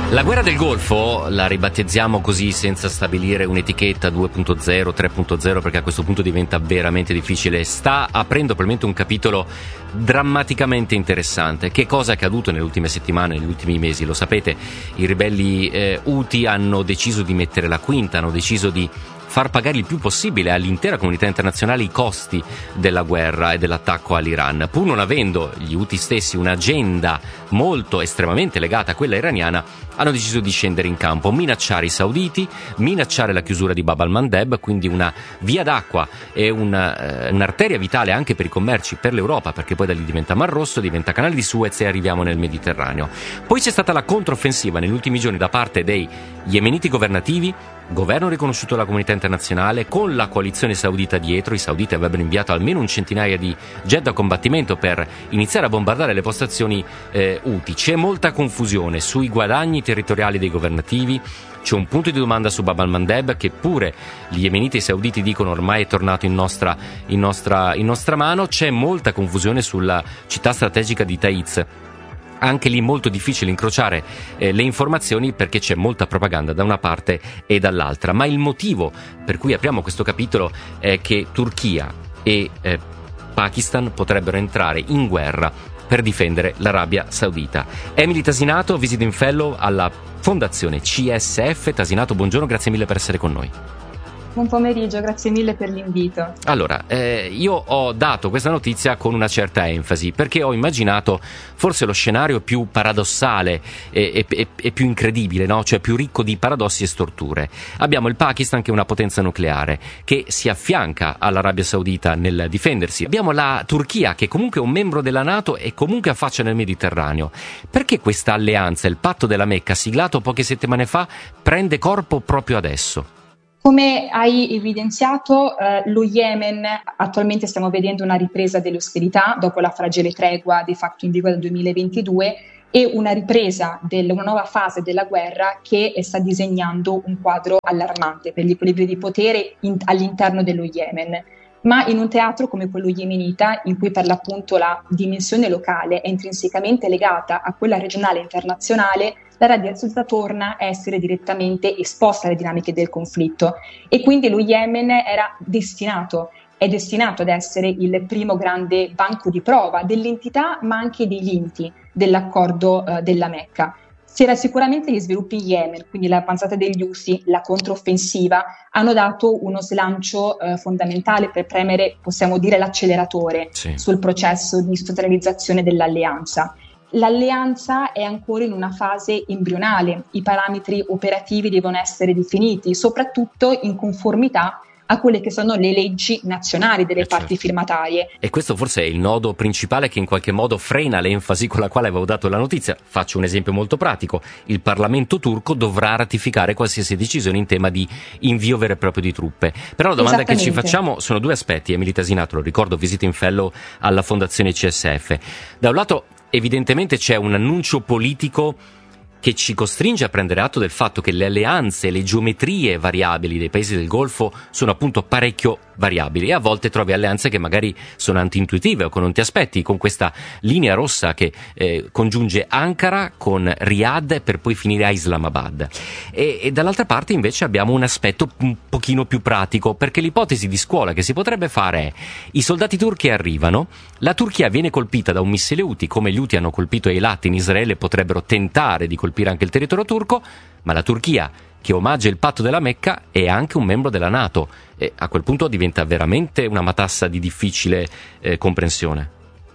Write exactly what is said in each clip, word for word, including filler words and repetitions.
La guerra del Golfo la ribattezziamo così senza stabilire un'etichetta due punto zero, tre punto zero, perché a questo punto diventa veramente difficile. Sta aprendo probabilmente un capitolo drammaticamente interessante. Che cosa è accaduto nelle ultime settimane, negli ultimi mesi? Lo sapete, i ribelli eh, Houthi hanno deciso di mettere la quinta, hanno deciso di far pagare il più possibile all'intera comunità internazionale i costi della guerra e dell'attacco all'Iran. Pur non avendo gli Houthi stessi un'agenda molto estremamente legata a quella iraniana, hanno deciso di scendere in campo, minacciare i sauditi, minacciare la chiusura di Bab al-Mandeb, quindi una via d'acqua e una, eh, un'arteria vitale anche per i commerci, per l'Europa, perché poi da lì diventa Mar Rosso, diventa Canale di Suez e arriviamo nel Mediterraneo. Poi c'è stata la controffensiva negli ultimi giorni da parte dei yemeniti governativi, governo riconosciuto dalla comunità internazionale, con la coalizione saudita dietro. I sauditi avrebbero inviato almeno un centinaia di jet da combattimento per iniziare a bombardare le postazioni eh, Houthi. C'è molta confusione sui guadagni territoriali dei governativi, c'è un punto di domanda su Bab al-Mandeb che pure gli yemeniti e i sauditi dicono ormai è tornato in nostra, in nostra, in nostra mano. C'è molta confusione sulla città strategica di Taiz. Anche lì molto difficile incrociare eh, le informazioni, perché c'è molta propaganda da una parte e dall'altra. Ma il motivo per cui apriamo questo capitolo è che Turchia e eh, Pakistan potrebbero entrare in guerra per difendere l'Arabia Saudita. Emily Tasinato, Visiting Fellow alla Fondazione C S F. Tasinato, buongiorno, grazie mille per essere con noi. Buon pomeriggio, grazie mille per l'invito. Allora, eh, io ho dato questa notizia con una certa enfasi, perché ho immaginato forse lo scenario più paradossale e, e, e più incredibile, no? Cioè più ricco di paradossi e storture. Abbiamo il Pakistan, che è una potenza nucleare, che si affianca all'Arabia Saudita nel difendersi. Abbiamo la Turchia, che comunque è un membro della NATO e comunque affaccia nel Mediterraneo. Perché questa alleanza, il patto della Mecca, siglato poche settimane fa, prende corpo proprio adesso? Come hai evidenziato, eh, lo Yemen, attualmente stiamo vedendo una ripresa delle ostilità dopo la fragile tregua di fatto in vigore del duemilaventidue e una ripresa, del, una nuova fase della guerra che sta disegnando un quadro allarmante per gli equilibri di potere in, all'interno dello Yemen. Ma in un teatro come quello yemenita, in cui per l'appunto la dimensione locale è intrinsecamente legata a quella regionale e internazionale, l'Arabia Saudita torna a essere direttamente esposta alle dinamiche del conflitto e quindi lo Yemen era destinato, è destinato ad essere il primo grande banco di prova dell'entità ma anche dei limiti dell'accordo eh, della Mecca. C'era sicuramente gli sviluppi in Yemen, quindi l'avanzata degli Houthi, la controffensiva, hanno dato uno slancio eh, fondamentale per premere, possiamo dire, l'acceleratore sì. sul processo di istituzionalizzazione dell'alleanza. L'alleanza è ancora in una fase embrionale, i parametri operativi devono essere definiti, soprattutto in conformità a quelle che sono le leggi nazionali delle eh parti certo. firmatarie. E questo forse è il nodo principale che in qualche modo frena l'enfasi con la quale avevo dato la notizia. Faccio un esempio molto pratico: il Parlamento turco dovrà ratificare qualsiasi decisione in tema di invio vero e proprio di truppe. Però la domanda che ci facciamo sono due aspetti. Emily Tasinato, lo ricordo, Visiting Fellow alla Fondazione C S F. Da un lato evidentemente c'è un annuncio politico che ci costringe a prendere atto del fatto che le alleanze, le geometrie variabili dei paesi del Golfo sono appunto parecchio variabili, e a volte trovi alleanze che magari sono anti-intuitive o che non ti aspetti, con questa linea rossa che eh, congiunge Ankara con Riyadh per poi finire a Islamabad. E, e dall'altra parte invece abbiamo un aspetto un pochino più pratico, perché l'ipotesi di scuola che si potrebbe fare è: i soldati turchi arrivano, la Turchia viene colpita da un missile Houthi, come gli Houthi hanno colpito Eilat in Israele, potrebbero tentare di colpire anche il territorio turco, ma la Turchia, che omaggia il patto della Mecca, è anche un membro della NATO, e a quel punto diventa veramente una matassa di difficile eh, comprensione.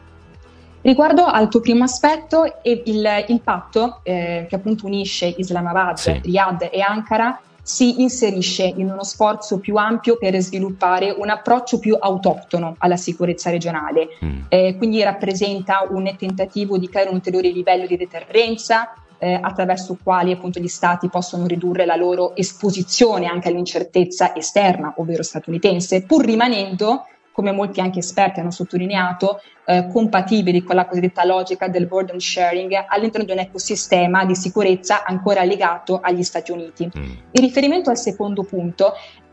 Riguardo al tuo primo aspetto, il, il patto eh, che appunto unisce Islamabad, sì. Riyadh e Ankara si inserisce in uno sforzo più ampio per sviluppare un approccio più autoctono alla sicurezza regionale, mm. eh, quindi rappresenta un tentativo di creare un ulteriore livello di deterrenza eh, attraverso il quale appunto gli stati possono ridurre la loro esposizione anche all'incertezza esterna, ovvero statunitense, pur rimanendo, come molti anche esperti hanno sottolineato, eh, compatibili con la cosiddetta logica del burden sharing all'interno di un ecosistema di sicurezza ancora legato agli Stati Uniti. Mm. In riferimento al secondo punto,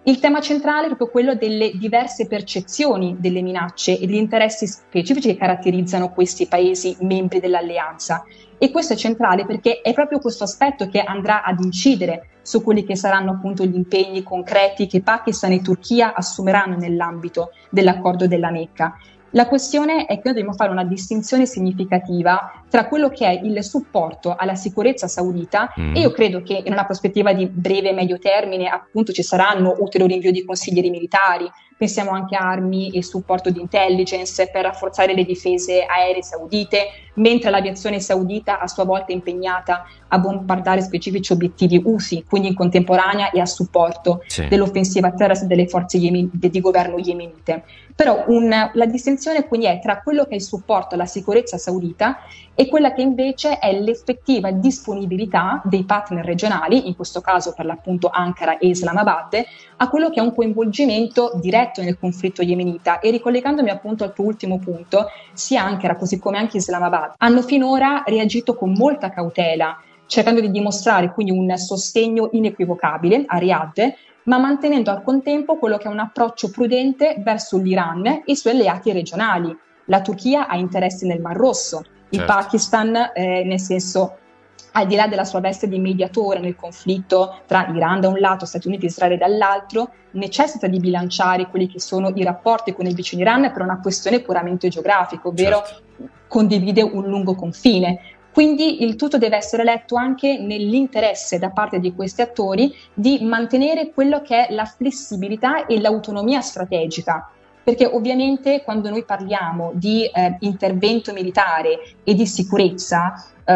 Il tema centrale è proprio quello delle diverse percezioni delle minacce e degli interessi specifici che caratterizzano questi paesi membri dell'alleanza. E questo è centrale perché è proprio questo aspetto che andrà ad incidere su quelli che saranno appunto gli impegni concreti che Pakistan e Turchia assumeranno nell'ambito dell'accordo della Mecca. La questione è che noi dobbiamo fare una distinzione significativa tra quello che è il supporto alla sicurezza saudita mm. e io credo che in una prospettiva di breve e medio termine appunto ci saranno ulteriori invio di consiglieri militari, pensiamo anche a armi e supporto di intelligence per rafforzare le difese aeree saudite, mentre l'aviazione saudita a sua volta è impegnata a bombardare specifici obiettivi U S I, quindi in contemporanea e a supporto sì. dell'offensiva terrestre delle forze yemen- di governo yemenite. Però un, la distinzione quindi è tra quello che è il supporto alla sicurezza saudita e quella che invece è l'effettiva disponibilità dei partner regionali, in questo caso per l'appunto Ankara e Islamabad, a quello che è un coinvolgimento diretto nel conflitto yemenita. E ricollegandomi appunto al tuo ultimo punto, sia Ankara così come anche Islamabad hanno finora reagito con molta cautela, cercando di dimostrare quindi un sostegno inequivocabile a Riyadh, ma mantenendo al contempo quello che è un approccio prudente verso l'Iran e i suoi alleati regionali. La Turchia ha interessi nel Mar Rosso, il certo. Pakistan, eh, nel senso, al di là della sua veste di mediatore nel conflitto tra Iran da un lato, Stati Uniti e Israele dall'altro, necessita di bilanciare quelli che sono i rapporti con il vicino Iran per una questione puramente geografica, ovvero certo. condivide un lungo confine. Quindi il tutto deve essere letto anche nell'interesse da parte di questi attori di mantenere quello che è la flessibilità e l'autonomia strategica, perché ovviamente quando noi parliamo di eh, intervento militare e di sicurezza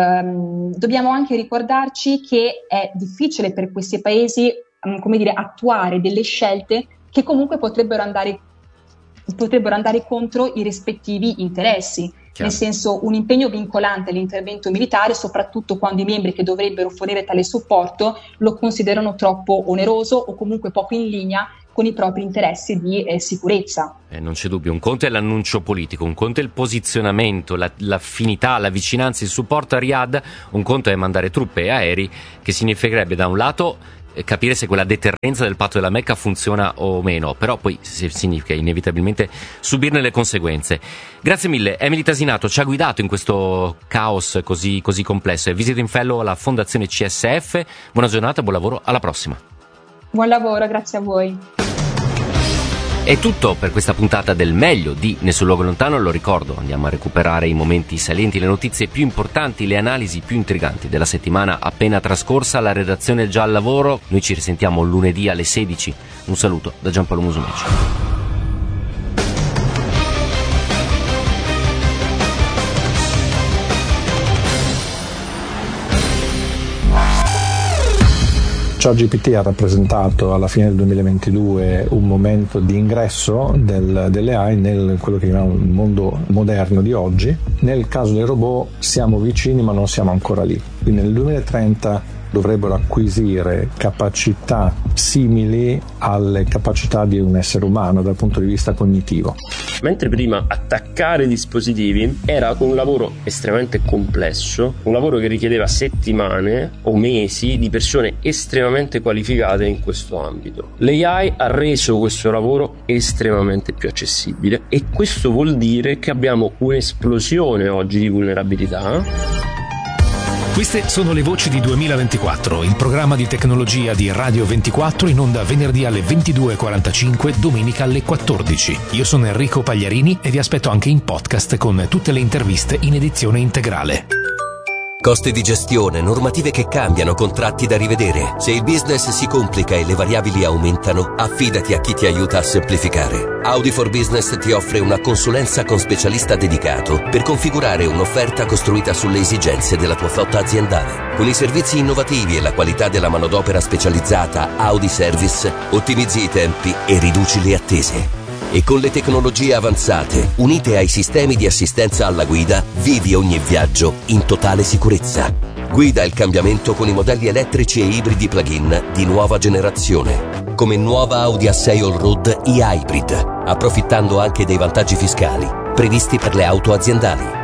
ehm, dobbiamo anche ricordarci che è difficile per questi paesi um, come dire, attuare delle scelte che comunque potrebbero andare, potrebbero andare contro i rispettivi interessi. Chiaro. Nel senso, un impegno vincolante all'intervento militare, soprattutto quando i membri che dovrebbero fornire tale supporto lo considerano troppo oneroso o comunque poco in linea con i propri interessi di eh, sicurezza. Eh, non c'è dubbio, un conto è l'annuncio politico, un conto è il posizionamento, la, l'affinità, la vicinanza, il supporto a Riyadh, un conto è mandare truppe e aerei, che significherebbe da un lato capire se quella deterrenza del patto della Mecca funziona o meno, però poi significa inevitabilmente subirne le conseguenze. Grazie mille, Emily Tasinato ci ha guidato in questo caos così, così complesso. È Visiting Fellow alla Fondazione C S F. Buona giornata, buon lavoro, alla prossima. Buon lavoro, grazie a voi. È tutto per questa puntata del meglio di Nessun Luogo Lontano. Lo ricordo, andiamo a recuperare i momenti salienti, le notizie più importanti, le analisi più intriganti della settimana appena trascorsa. La redazione è già al lavoro, noi ci risentiamo lunedì alle sedici. Un saluto da Giampaolo Musumeci. ChatGPT ha rappresentato alla fine del duemilaventidue un momento di ingresso del, delle A I nel quello che chiamiamo il mondo moderno di oggi. Nel caso dei robot siamo vicini ma non siamo ancora lì. Quindi nel duemilatrenta dovrebbero acquisire capacità simili alle capacità di un essere umano dal punto di vista cognitivo. Mentre prima attaccare dispositivi era un lavoro estremamente complesso, un lavoro che richiedeva settimane o mesi di persone estremamente qualificate in questo ambito. L'A I ha reso questo lavoro estremamente più accessibile e questo vuol dire che abbiamo un'esplosione oggi di vulnerabilità. Queste sono le voci di duemilaventiquattro, il programma di tecnologia di Radio ventiquattro in onda venerdì alle ventidue e quarantacinque, domenica alle quattordici. Io sono Enrico Pagliarini e vi aspetto anche in podcast con tutte le interviste in edizione integrale. Costi di gestione, normative che cambiano, contratti da rivedere. Se il business si complica e le variabili aumentano, affidati a chi ti aiuta a semplificare. Audi for Business ti offre una consulenza con specialista dedicato per configurare un'offerta costruita sulle esigenze della tua flotta aziendale. Con i servizi innovativi e la qualità della manodopera specializzata Audi Service, ottimizzi i tempi e riduci le attese. E con le tecnologie avanzate, unite ai sistemi di assistenza alla guida, vivi ogni viaggio in totale sicurezza. Guida il cambiamento con i modelli elettrici e ibridi plug-in di nuova generazione, come nuova Audi A sei Allroad e Hybrid, approfittando anche dei vantaggi fiscali previsti per le auto aziendali.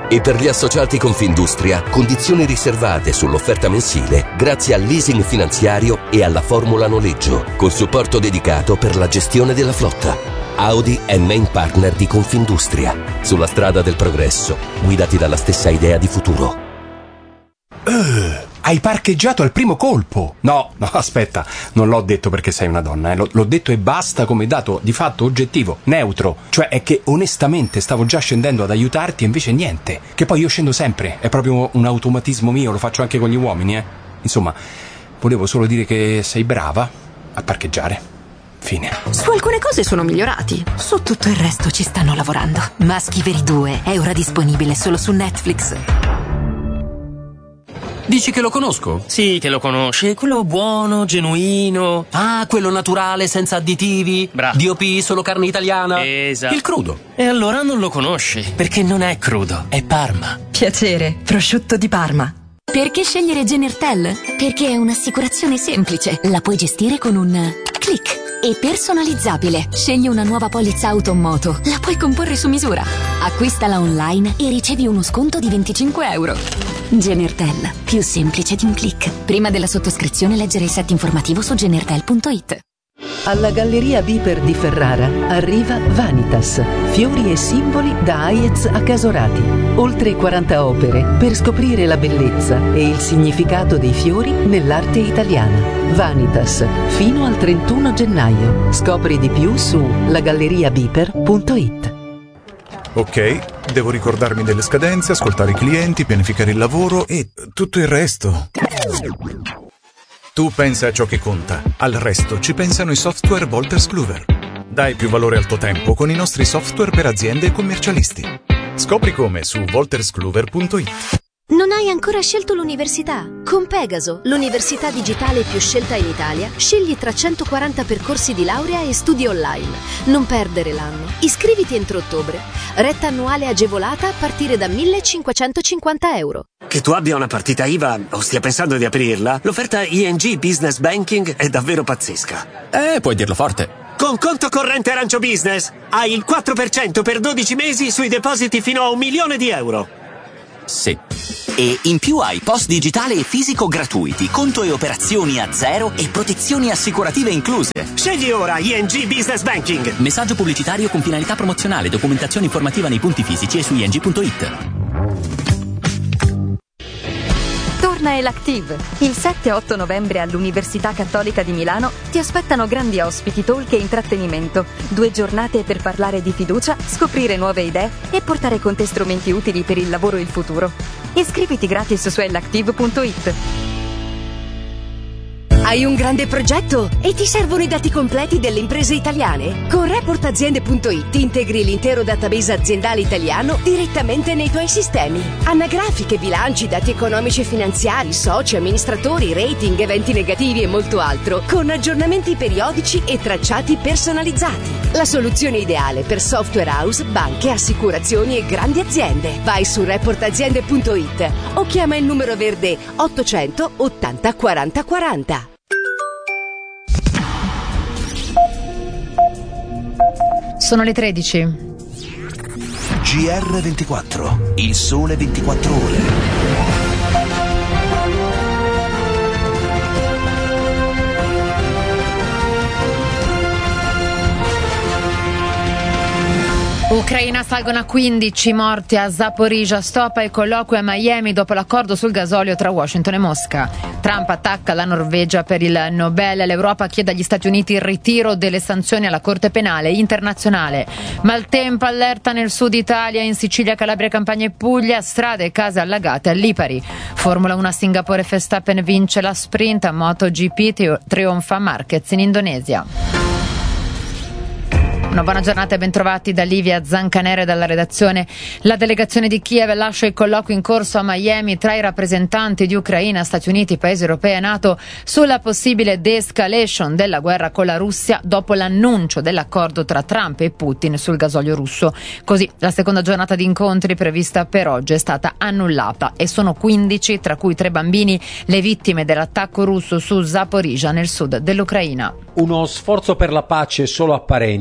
E per gli associati Confindustria, condizioni riservate sull'offerta mensile grazie al leasing finanziario e alla formula noleggio, con supporto dedicato per la gestione della flotta. Audi è main partner di Confindustria. Sulla strada del progresso, guidati dalla stessa idea di futuro. Uh, hai parcheggiato al primo colpo. No, no, aspetta, non l'ho detto perché sei una donna, eh. L- l'ho detto e basta come dato di fatto oggettivo, neutro. Cioè è che onestamente stavo già scendendo ad aiutarti e invece niente. Che poi io scendo sempre, è proprio un automatismo mio, lo faccio anche con gli uomini, eh. Insomma, volevo solo dire che sei brava a parcheggiare. Fine. Su alcune cose sono migliorati, su tutto il resto ci stanno lavorando. Maschi Veri due è ora disponibile solo su Netflix. Dici che lo conosco? Sì, che lo conosci. Quello buono, genuino. Ah, quello naturale, senza additivi. Bravo. D O P, solo carne italiana. Esatto. Il crudo. E allora non lo conosci, perché non è crudo, è Parma. Piacere, prosciutto di Parma. Perché scegliere Genertel? Perché è un'assicurazione semplice. La puoi gestire con un click. E personalizzabile. Scegli una nuova polizza auto o moto. La puoi comporre su misura. Acquistala online e ricevi uno sconto di venticinque euro. Genertel, più semplice di un click. Prima della sottoscrizione leggere il set informativo su genertel punto it. Alla Galleria Biper di Ferrara arriva Vanitas, fiori e simboli da Aiez a Casorati. Oltre quaranta opere per scoprire la bellezza e il significato dei fiori nell'arte italiana. Vanitas, fino al trentuno gennaio. Scopri di più su la galleria biper punto it. Ok, devo ricordarmi delle scadenze, ascoltare i clienti, pianificare il lavoro e tutto il resto. Tu pensa a ciò che conta, al resto ci pensano i software Wolters Kluwer. Dai più valore al tuo tempo con i nostri software per aziende e commercialisti. Scopri come su wolters kluwer punto it. Non hai ancora scelto l'università? Con Pegaso, l'università digitale più scelta in Italia, scegli tra centoquaranta percorsi di laurea e studi online. Non perdere l'anno. Iscriviti entro ottobre. Retta annuale agevolata a partire da millecinquecentocinquanta euro. Che tu abbia una partita I V A o stia pensando di aprirla, l'offerta I N G Business Banking è davvero pazzesca. Eh, puoi dirlo forte. Con conto corrente Arancio Business hai il quattro per cento per dodici mesi sui depositi fino a un milione di euro. Sì. E in più hai post digitale e fisico gratuiti, conto e operazioni a zero e protezioni assicurative incluse. Scegli ora I N G Business Banking. Messaggio pubblicitario con finalità promozionale, documentazione informativa nei punti fisici e su i n g punto it. Torna Elactive. Il sette e otto novembre all'Università Cattolica di Milano ti aspettano grandi ospiti, talk e intrattenimento. Due giornate per parlare di fiducia, scoprire nuove idee e portare con te strumenti utili per il lavoro e il futuro. Iscriviti gratis su elactive punto it. Hai un grande progetto e ti servono i dati completi delle imprese italiane? Con report aziende punto it integri l'intero database aziendale italiano direttamente nei tuoi sistemi. Anagrafiche, bilanci, dati economici e finanziari, soci, amministratori, rating, eventi negativi e molto altro, con aggiornamenti periodici e tracciati personalizzati. La soluzione ideale per software house, banche, assicurazioni e grandi aziende. Vai su report aziende punto it o chiama il numero verde ottocento ottanta quaranta quaranta. Sono le tredici. G R ventiquattro, il sole ventiquattro ore. Ucraina salgono a quindici morti a Zaporizhzhia, stop ai colloqui a Miami dopo l'accordo sul gasolio tra Washington e Mosca. Trump attacca la Norvegia per il Nobel, l'Europa chiede agli Stati Uniti il ritiro delle sanzioni alla Corte Penale Internazionale. Maltempo allerta nel sud Italia, in Sicilia, Calabria, Campania e Puglia, strade e case allagate a Lipari. Formula uno a Singapore, Verstappen vince la sprint, a MotoGP trionfa Marquez in Indonesia. Una buona giornata e bentrovati da Livia Zancanere dalla redazione. La delegazione di Kiev lascia il colloquio in corso a Miami tra i rappresentanti di Ucraina, Stati Uniti, Paesi europei e NATO sulla possibile de-escalation della guerra con la Russia dopo l'annuncio dell'accordo tra Trump e Putin sul gasolio russo. Così la seconda giornata di incontri prevista per oggi è stata annullata e sono quindici, tra cui tre bambini, le vittime dell'attacco russo su Zaporizhzhia nel sud dell'Ucraina. Uno sforzo per la pace solo apparente che si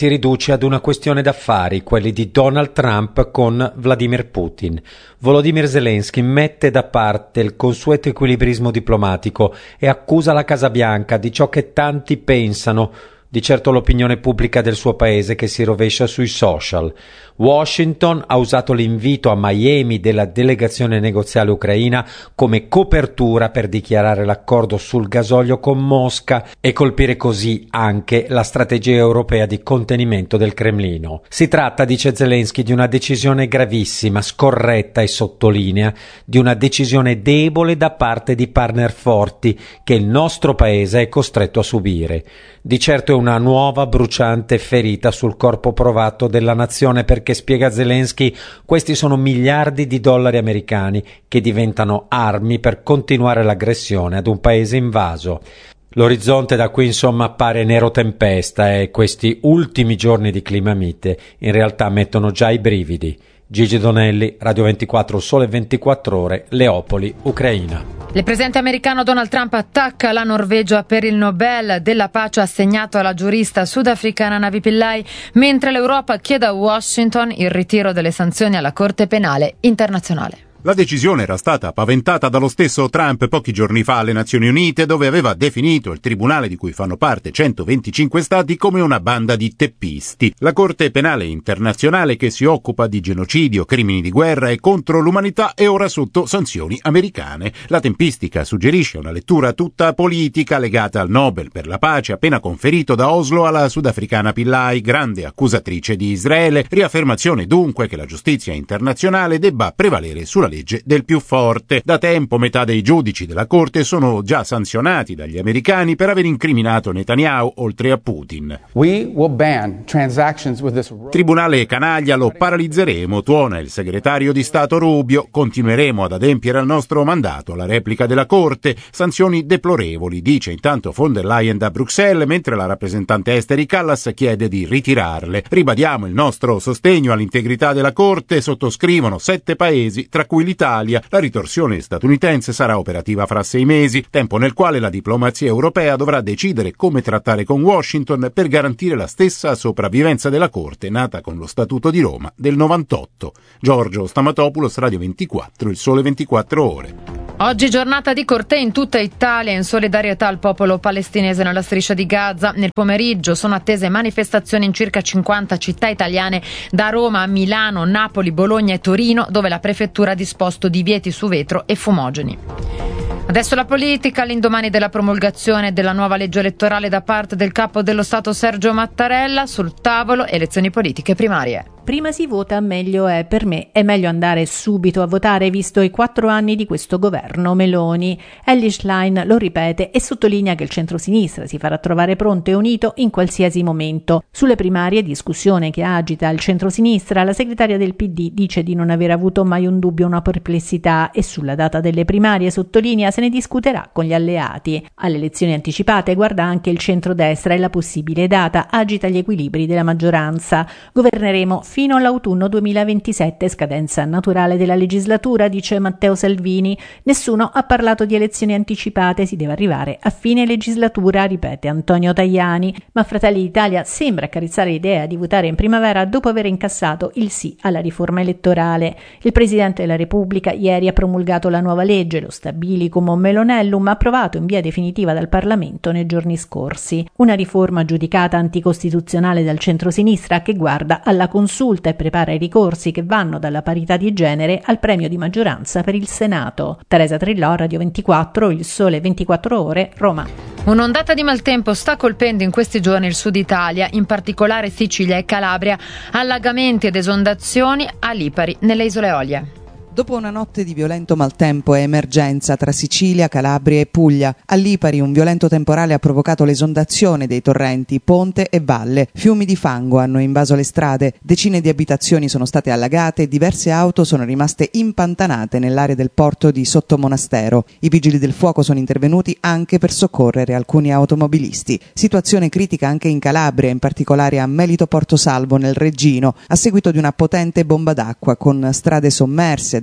riduce ad una questione d'affari, quelli di Donald Trump con Vladimir Putin. Volodymyr Zelensky mette da parte il consueto equilibrismo diplomatico e accusa la Casa Bianca di ciò che tanti pensano, di certo l'opinione pubblica del suo paese che si rovescia sui social. Washington ha usato l'invito a Miami della delegazione negoziale ucraina come copertura per dichiarare l'accordo sul gasolio con Mosca e colpire così anche la strategia europea di contenimento del Cremlino. Si tratta, dice Zelensky, di una decisione gravissima, scorretta e sottolinea, di una decisione debole da parte di partner forti che il nostro paese è costretto a subire. Di certo è una nuova bruciante ferita sul corpo provato della nazione, perché, spiega Zelensky, questi sono miliardi di dollari americani che diventano armi per continuare l'aggressione ad un paese invaso. L'orizzonte da qui insomma appare nero tempesta e questi ultimi giorni di clima mite in realtà mettono già i brividi. Gigi Donelli, Radio ventiquattro, Sole ventiquattro Ore, Leopoli, Ucraina. Il presidente americano Donald Trump attacca la Norvegia per il Nobel della pace assegnato alla giurista sudafricana Navi Pillay, mentre l'Europa chiede a Washington il ritiro delle sanzioni alla Corte Penale Internazionale. La decisione era stata paventata dallo stesso Trump pochi giorni fa alle Nazioni Unite, dove aveva definito il tribunale di cui fanno parte centoventicinque stati come una banda di teppisti. La Corte Penale Internazionale, che si occupa di genocidio, crimini di guerra e contro l'umanità, è ora sotto sanzioni americane. La tempistica suggerisce una lettura tutta politica legata al Nobel per la pace appena conferito da Oslo alla sudafricana Pillay, grande accusatrice di Israele, riaffermazione dunque che la giustizia internazionale debba prevalere sulla legge del più forte. Da tempo metà dei giudici della Corte sono già sanzionati dagli americani per aver incriminato Netanyahu oltre a Putin. We will ban transactions with this... Tribunale canaglia, lo paralizzeremo, tuona il segretario di Stato Rubio. Continueremo ad adempiere al nostro mandato, la replica della Corte. Sanzioni deplorevoli, dice intanto von der Leyen da Bruxelles, mentre la rappresentante esteri Callas chiede di ritirarle. Ribadiamo il nostro sostegno all'integrità della Corte, sottoscrivono sette paesi, tra cui l'Italia. La ritorsione statunitense sarà operativa fra sei mesi, tempo nel quale la diplomazia europea dovrà decidere come trattare con Washington per garantire la stessa sopravvivenza della Corte nata con lo Statuto di Roma del novantotto. Giorgio Stamatopoulos, Radio ventiquattro, il Sole ventiquattro Ore. Oggi giornata di cortei in tutta Italia in solidarietà al popolo palestinese nella striscia di Gaza. Nel pomeriggio sono attese manifestazioni in circa cinquanta città italiane, da Roma a Milano, Napoli, Bologna e Torino, dove la prefettura ha disposto divieti su vetro e fumogeni. Adesso la politica, all'indomani della promulgazione della nuova legge elettorale da parte del capo dello Stato Sergio Mattarella, sul tavolo elezioni politiche primarie. Prima si vota, meglio è. Per me è meglio andare subito a votare, visto i quattro anni di questo governo Meloni. Elly Schlein lo ripete e sottolinea che il centrosinistra si farà trovare pronto e unito in qualsiasi momento. Sulle primarie, discussione che agita il centrosinistra, la segretaria del P D dice di non aver avuto mai un dubbio o una perplessità, e sulla data delle primarie sottolinea se ne discuterà con gli alleati. Alle elezioni anticipate guarda anche il centrodestra e la possibile data agita gli equilibri della maggioranza. Governeremo fino all'autunno duemilaventisette, scadenza naturale della legislatura, dice Matteo Salvini. Nessuno ha parlato di elezioni anticipate, si deve arrivare a fine legislatura, ripete Antonio Tajani. Ma Fratelli d'Italia sembra accarezzare l'idea di votare in primavera dopo aver incassato il sì alla riforma elettorale. Il Presidente della Repubblica ieri ha promulgato la nuova legge, lo stabilicum o melonellum, approvato in via definitiva dal Parlamento nei giorni scorsi. Una riforma giudicata anticostituzionale dal centrosinistra che guarda alla consulta e prepara i ricorsi che vanno dalla parità di genere al premio di maggioranza per il Senato. Teresa Trillò, Radio ventiquattro, il Sole ventiquattro Ore, Roma. Un'ondata di maltempo sta colpendo in questi giorni il sud Italia, in particolare Sicilia e Calabria, allagamenti ed esondazioni a Lipari, nelle isole Eolie. Dopo una notte di violento maltempo e emergenza tra Sicilia, Calabria e Puglia, a Lipari un violento temporale ha provocato l'esondazione dei torrenti Ponte e Valle. Fiumi di fango hanno invaso le strade, decine di abitazioni sono state allagate e diverse auto sono rimaste impantanate nell'area del porto di Sottomonastero. I vigili del fuoco sono intervenuti anche per soccorrere alcuni automobilisti. Situazione critica anche in Calabria, in particolare a Melito Porto Salvo nel Reggino, a seguito di una potente bomba d'acqua con strade sommerse da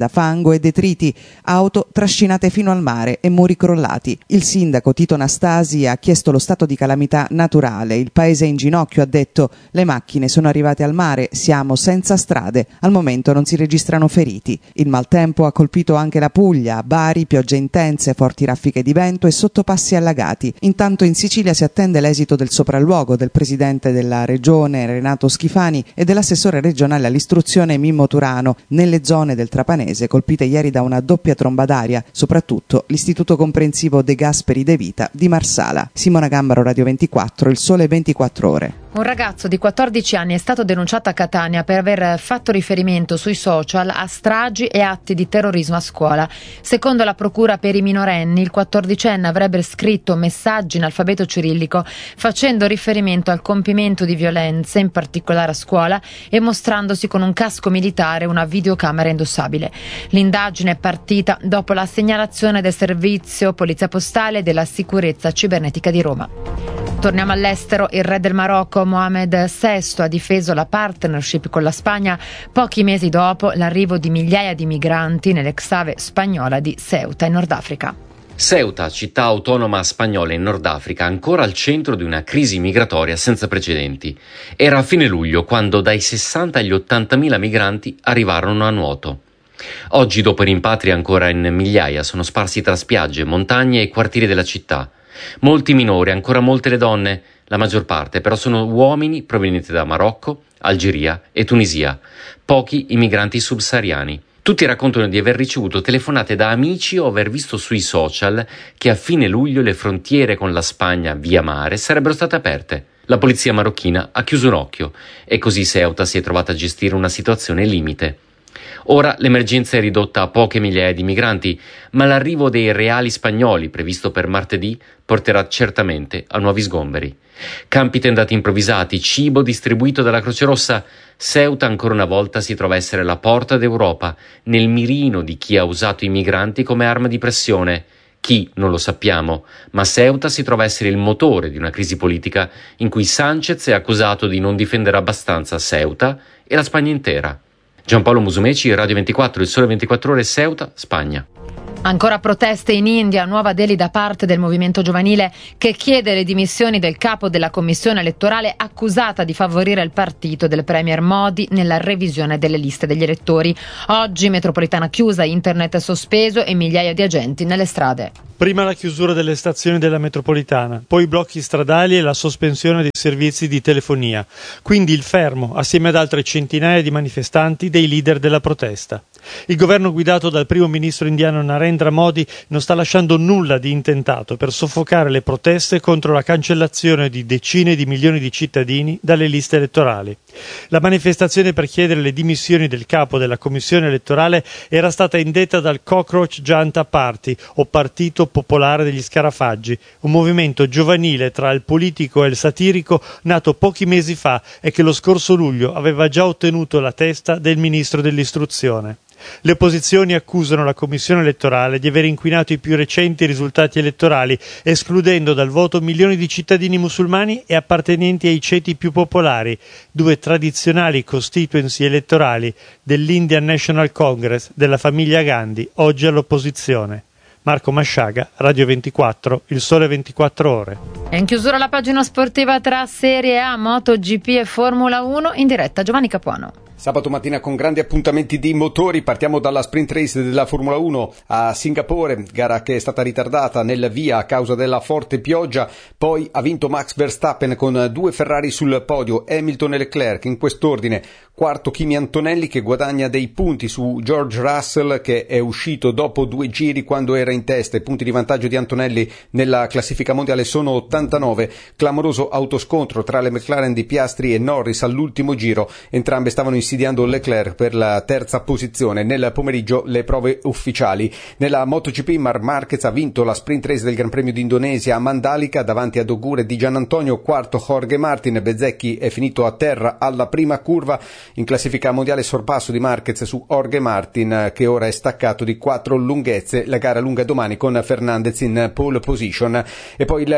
strada, fango e detriti, auto trascinate fino al mare e muri crollati. Il sindaco Tito Nastasi ha chiesto lo stato di calamità naturale. Il paese è in ginocchio, ha detto. Le macchine sono arrivate al mare, siamo senza strade. Al momento non si registrano feriti. Il maltempo ha colpito anche la Puglia, a Bari piogge intense, forti raffiche di vento e sottopassi allagati. Intanto in Sicilia si attende l'esito del sopralluogo del presidente della regione Renato Schifani e dell'assessore regionale all'istruzione Mimmo Turano nelle zone del Trapanese colpite ieri da una doppia tromba d'aria, soprattutto l'istituto comprensivo De Gasperi De Vita di Marsala. Simona Gambaro, Radio ventiquattro, Il Sole ventiquattro Ore. Un ragazzo di quattordici anni è stato denunciato a Catania per aver fatto riferimento sui social a stragi e atti di terrorismo a scuola. Secondo la procura per i minorenni, il quattordicenne avrebbe scritto messaggi in alfabeto cirillico facendo riferimento al compimento di violenze, in particolare a scuola, e mostrandosi con un casco militare e una videocamera indossabile. L'indagine è partita dopo la segnalazione del servizio Polizia Postale e della Sicurezza Cibernetica di Roma. Torniamo all'estero. Il re del Marocco Mohammed sesto ha difeso la partnership con la Spagna pochi mesi dopo l'arrivo di migliaia di migranti nell'exclave spagnola di Ceuta in Nord Africa. Ceuta, città autonoma spagnola in Nord Africa, ancora al centro di una crisi migratoria senza precedenti. Era a fine luglio quando dai sessanta agli ottantamila migranti arrivarono a nuoto. Oggi, dopo i rimpatri ancora in migliaia, sono sparsi tra spiagge, montagne e quartieri della città. Molti minori, ancora molte le donne, la maggior parte però sono uomini provenienti da Marocco, Algeria e Tunisia, pochi i migranti subsahariani. Tutti raccontano di aver ricevuto telefonate da amici o aver visto sui social che a fine luglio le frontiere con la Spagna via mare sarebbero state aperte. La polizia marocchina ha chiuso un occhio e così Ceuta si è trovata a gestire una situazione limite. Ora l'emergenza è ridotta a poche migliaia di migranti, ma l'arrivo dei reali spagnoli, previsto per martedì, porterà certamente a nuovi sgomberi. Campi tendati improvvisati, cibo distribuito dalla Croce Rossa. Ceuta ancora una volta si trova a essere la porta d'Europa, nel mirino di chi ha usato i migranti come arma di pressione. Chi, non lo sappiamo, ma Ceuta si trova a essere il motore di una crisi politica in cui Sanchez è accusato di non difendere abbastanza Ceuta e la Spagna intera. Giampaolo Musumeci, Radio ventiquattro, Il Sole ventiquattro Ore, Ceuta, Spagna. Ancora proteste in India, a Nuova Delhi da parte del movimento giovanile che chiede le dimissioni del capo della commissione elettorale accusata di favorire il partito del premier Modi nella revisione delle liste degli elettori. Oggi metropolitana chiusa, internet sospeso e migliaia di agenti nelle strade. Prima la chiusura delle stazioni della metropolitana, poi i blocchi stradali e la sospensione dei servizi di telefonia. Quindi il fermo, assieme ad altre centinaia di manifestanti, dei leader della protesta. Il governo guidato dal primo ministro indiano Narendra Modi non sta lasciando nulla di intentato per soffocare le proteste contro la cancellazione di decine di milioni di cittadini dalle liste elettorali. La manifestazione per chiedere le dimissioni del capo della commissione elettorale era stata indetta dal Cockroach Janta Party, o Partito Popolare degli Scarafaggi, un movimento giovanile tra il politico e il satirico nato pochi mesi fa e che lo scorso luglio aveva già ottenuto la testa del ministro dell'istruzione. Le opposizioni accusano la commissione elettorale di aver inquinato i più recenti risultati elettorali, escludendo dal voto milioni di cittadini musulmani e appartenenti ai ceti più popolari, due tradizionali constituency elettorali dell'Indian National Congress della famiglia Gandhi, oggi all'opposizione. Marco Masciaga, Radio ventiquattro, Il Sole ventiquattro Ore. E in chiusura la pagina sportiva tra Serie A, MotoGP e Formula uno, in diretta Giovanni Capuano. Sabato mattina con grandi appuntamenti di motori, partiamo dalla sprint race della Formula uno a Singapore, gara che è stata ritardata nel via a causa della forte pioggia, poi ha vinto Max Verstappen con due Ferrari sul podio, Hamilton e Leclerc in quest'ordine, quarto Kimi Antonelli che guadagna dei punti su George Russell che è uscito dopo due giri quando era in testa, i punti di vantaggio di Antonelli nella classifica mondiale sono ottantanove, clamoroso autoscontro tra le McLaren di Piastri e Norris all'ultimo giro, entrambe stavano in insidiando Leclerc per la terza posizione. Nel pomeriggio le prove ufficiali. Nella MotoGP Marc Marquez ha vinto la sprint race del Gran Premio d'Indonesia a Mandalika davanti ad Ogure di Gianantonio, quarto Jorge Martin, Bezzecchi è finito a terra alla prima curva, in classifica mondiale sorpasso di Marquez su Jorge Martin che ora è staccato di quattro lunghezze, la gara lunga domani con Fernandez in pole position. E poi il calcio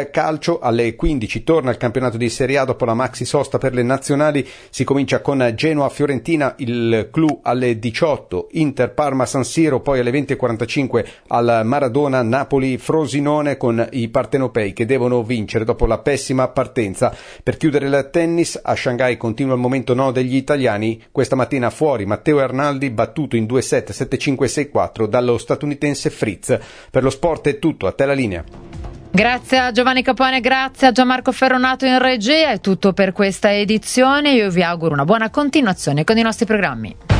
calcio. Alle quindici torna il campionato di Serie A dopo la maxi sosta per le nazionali. Si comincia con Genoa-Fiorentina, il clou alle diciotto, Inter-Parma-San Siro, poi alle venti e quarantacinque al Maradona Napoli-Frosinone con i partenopei che devono vincere dopo la pessima partenza. Per chiudere il tennis, a Shanghai continua il momento no degli italiani. Questa mattina fuori Matteo Arnaldi, battuto in due set sette cinque sei quattro dallo statunitense Fritz. Per lo sport è tutto, a te la linea. Grazie a Giovanni Capone, grazie a Gianmarco Ferronato in regia, è tutto per questa edizione. Io vi auguro una buona continuazione con i nostri programmi.